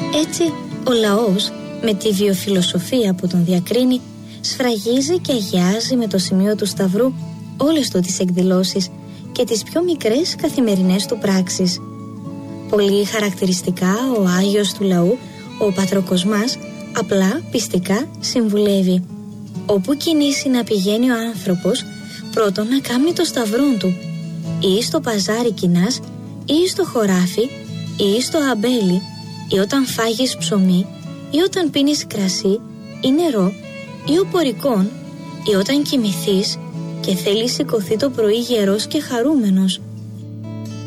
Έτσι ο λαός, με τη βιοφιλοσοφία που τον διακρίνει, σφραγίζει και αγιάζει με το σημείο του σταυρού όλες του τις εκδηλώσεις και τις πιο μικρές καθημερινές του πράξεις. Πολύ χαρακτηριστικά ο Άγιος του λαού, ο Πατροκοσμάς, απλά πιστικά συμβουλεύει. Όπου κινήσει να πηγαίνει ο άνθρωπος, πρώτον να κάνει το σταυρόν του, ή στο παζάρι κοινάς, ή στο χωράφι, ή στο αμπέλι, ή όταν φάγεις ψωμί, ή όταν πίνεις κρασί ή νερό, ή οπωρικόν, ή όταν κοιμηθείς και θέλεις σηκωθεί το πρωί γερός και χαρούμενος.